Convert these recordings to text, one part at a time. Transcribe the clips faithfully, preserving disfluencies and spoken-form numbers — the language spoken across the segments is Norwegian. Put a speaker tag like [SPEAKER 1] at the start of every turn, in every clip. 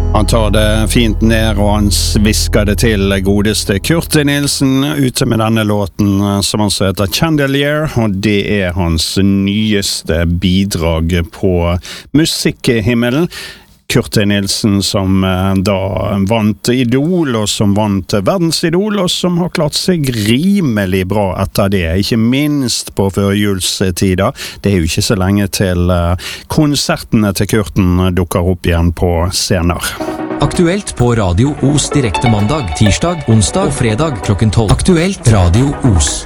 [SPEAKER 1] Han tar det fint ned, og han visker det til godeste Kurt Nilsen ute med denne låten som han heter Chandelier, og det er hans nyeste bidrag på musikkhimmelen. Kurt Nilsen som da vant Idol, og som vant Verdensidol, og som har klart seg rimelig bra etter det, ikke minst på førjulstida. Det er jo ikke så lenge til konsertene til Kurten dukker opp igjen på scener.
[SPEAKER 2] Aktuelt på Radio Os direkte mandag, tirsdag, onsdag og fredag klokken tolv. Aktuelt Radio Os.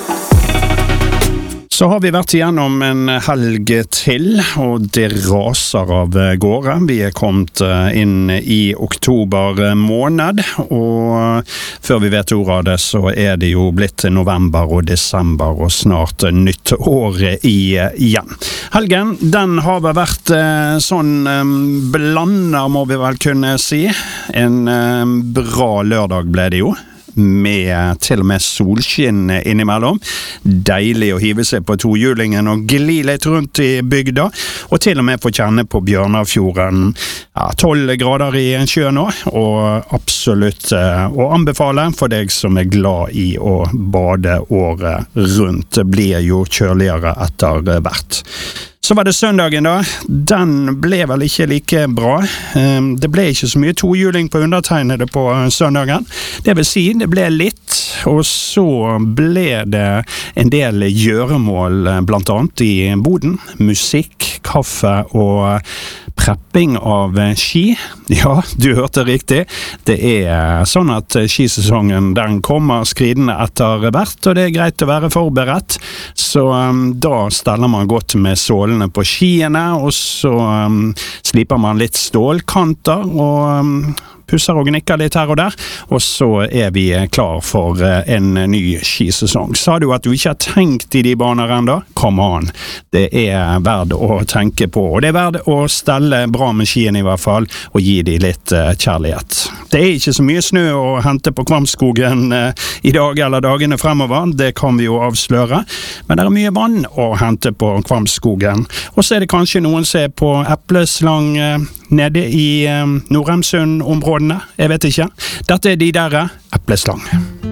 [SPEAKER 1] Så har vi vært igjennom en helg til, og det raser av gårde. Vi er kommet inn i oktober måned, og før vi vet ordet av det, så er det jo blitt november og desember, og snart nytt år igjen. Helgen, den har vel vært sånn blander, må vi vel kunne si. En bra lørdag ble det jo, med til og med solskinn innimellom. Deilig å hive seg på tohjulingen og gli litt rundt i bygda, og til og med få kjenne på Bjørnafjorden. Ja, tolv grader i en sjø nå, og absolutt å anbefale for deg som er glad i å bade året rundt. Det blir jo kjøligere etter hvert. Så var det søndagen da. Den ble vel ikke like bra. Det ble ikke så mye tohjuling på undertegnede på søndagen. Det vil si, det ble litt, og så ble det en del gjøremål, blant annet i boden. Musikk, kaffe og prepping av ski. Ja, du hørte riktig. Det er sånn at skisesongen den kommer skridende etter hvert, og det er greit å være forberedt. Så um, da steller man godt med sålene på skiene, og så um, sliper man litt stålkanter, og um, pusser og gnikker litt her og der, og så er vi klar for en ny skisesong. Sa du at du ikke har tenkt i de baner enda? Come on! Det er verdt å tenke på, og det er verdt å stelle bra med skien i hvert fall, og gi de litt kjærlighet. Det er ikke så mye snø å hente på Kvamskogen i dag eller dagene fremover, det kan vi jo avsløre, men det er mye vann å hente på Kvamskogen. Og så er det kanskje noen som er på epleslang nede i Nordheimsund-områdene, jeg vet ikke. Dette er de der epleslang.